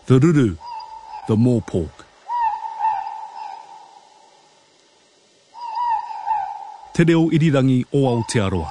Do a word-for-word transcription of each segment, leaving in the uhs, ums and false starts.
The ruru, the morepork. Te reo irirangi o Aotearoa.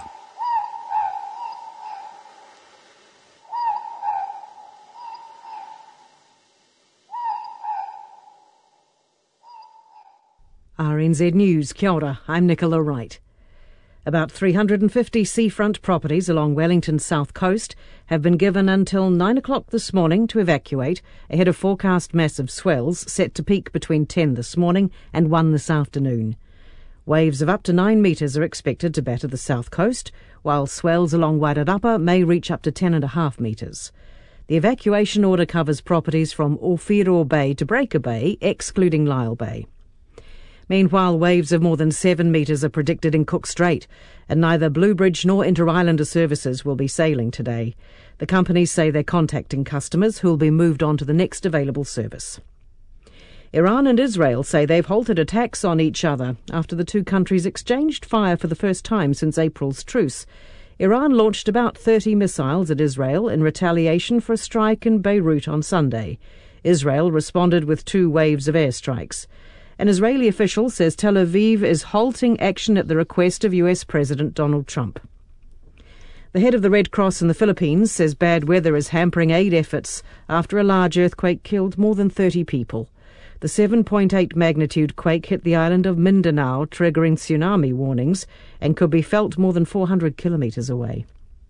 R N Z News, kia ora, I'm Nicola Wright. About three hundred fifty seafront properties along Wellington's south coast have been given until nine o'clock this morning to evacuate ahead of forecast massive swells set to peak between ten this morning and one this afternoon. Waves of up to nine metres are expected to batter the south coast, while swells along Wairarapa may reach up to ten and a half metres. The evacuation order covers properties from Ōwhiroa Bay to Breaker Bay, excluding Lyall Bay. Meanwhile, waves of more than seven metres are predicted in Cook Strait, and neither Bluebridge nor Inter-Islander services will be sailing today. The companies say they're contacting customers who will be moved on to the next available service. Iran and Israel say they've halted attacks on each other after the two countries exchanged fire for the first time since April's truce. Iran launched about thirty missiles at Israel in retaliation for a strike in Beirut on Sunday. Israel responded with two waves of airstrikes. An Israeli official says Tel Aviv is halting action at the request of U S President Donald Trump. The head of the Red Cross in the Philippines says bad weather is hampering aid efforts after a large earthquake killed more than thirty people. The seven point eight magnitude quake hit the island of Mindanao, triggering tsunami warnings, and could be felt more than four hundred kilometres away.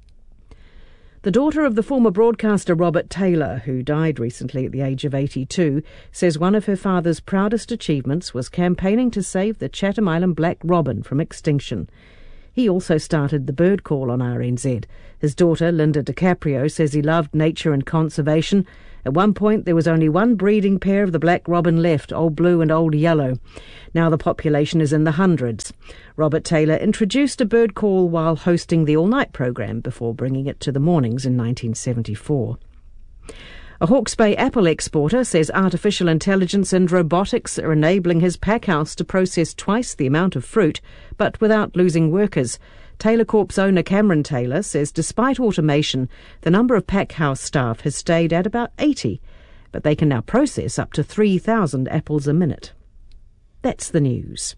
The daughter of the former broadcaster Robert Taylor, who died recently at the age of eighty-two, says one of her father's proudest achievements was campaigning to save the Chatham Island black robin from extinction. He also started the bird call on R N Z. His daughter, Linda DiCaprio, says he loved nature and conservation. At one point, there was only one breeding pair of the black robin left, Old Blue and Old Yellow. Now the population is in the hundreds. Robert Taylor introduced a bird call while hosting the all-night program before bringing it to the mornings in nineteen seventy-four. A Hawke's Bay apple exporter says artificial intelligence and robotics are enabling his packhouse to process twice the amount of fruit, but without losing workers. Taylor Corp's owner Cameron Taylor says despite automation, the number of packhouse staff has stayed at about eighty, but they can now process up to three thousand apples a minute. That's the news.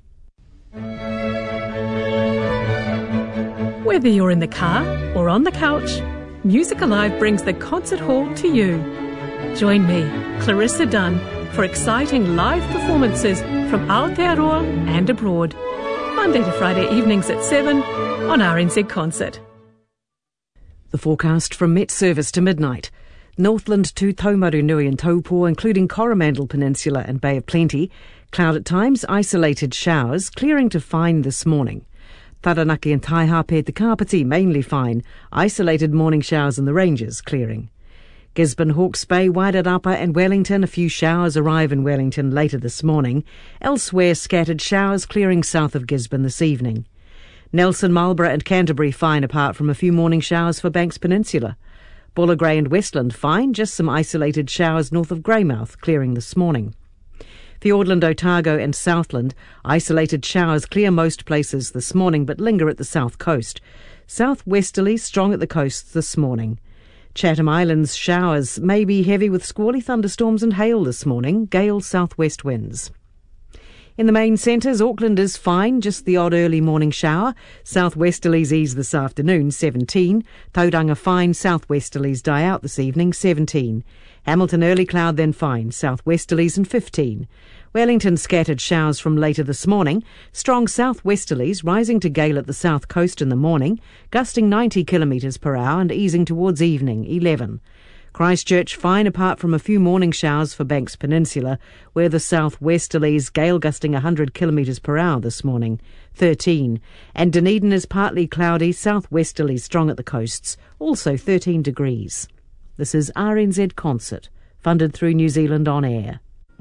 Whether you're in the car or on the couch, Music Alive brings the concert hall to you. Join me, Clarissa Dunn, for exciting live performances from Aotearoa and abroad. Monday to Friday evenings at seven on R N Z Concert. The forecast from Met Service to midnight. Northland to Taumarunui and Taupo, including Coromandel Peninsula and Bay of Plenty. Cloud at times, isolated showers, clearing to fine this morning. Taranaki and Taihape Te Kapiti, mainly fine. Isolated morning showers in the ranges, clearing. Gisborne, Hawke's Bay, Wairarapa and Wellington, a few showers arrive in Wellington later this morning. Elsewhere, scattered showers clearing south of Gisborne this evening. Nelson, Marlborough and Canterbury fine apart from a few morning showers for Banks Peninsula. Buller Grey and Westland fine, just some isolated showers north of Greymouth clearing this morning. Fiordland, Otago and Southland, isolated showers clear most places this morning but linger at the south coast. Southwesterlies strong at the coasts this morning. Chatham Islands showers may be heavy with squally thunderstorms and hail this morning, gale southwest winds. In the main centres, Auckland is fine, just the odd early morning shower. Southwesterlies ease this afternoon, seventeen. Tauranga fine, southwesterlies die out this evening, seventeen. Hamilton early cloud then fine, southwesterlies and fifteen. Wellington scattered showers from later this morning. Strong southwesterlies rising to gale at the south coast in the morning, gusting ninety kilometres per hour and easing towards evening, eleven. Christchurch fine apart from a few morning showers for Banks Peninsula, where the southwesterlies gale gusting one hundred kilometres per hour this morning, thirteen. And Dunedin is partly cloudy, southwesterlies strong at the coasts, also thirteen degrees. This is R N Z Concert, funded through New Zealand On Air.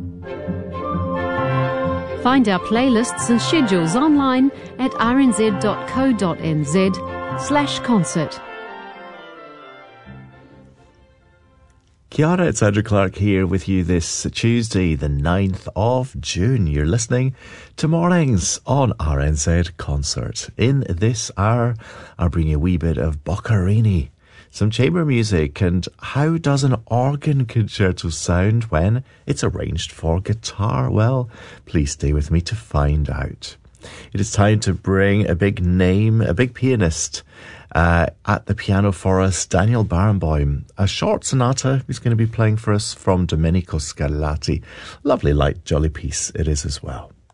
Find our playlists and schedules online at rnz.co.nz slash concert. Kia ora, it's Andrew Clark here with you this Tuesday, the ninth of June. You're listening to Mornings on R N Z Concert. In this hour, I'll bring you a wee bit of Boccherini. some chamber music, and how does an organ concerto sound when it's arranged for guitar? Well, please stay with me to find out. It is time to bring a big name, a big pianist uh, at the piano for us, Daniel Barenboim. A short sonata he's going to be playing for us from Domenico Scarlatti. Lovely, light, jolly piece it is as well.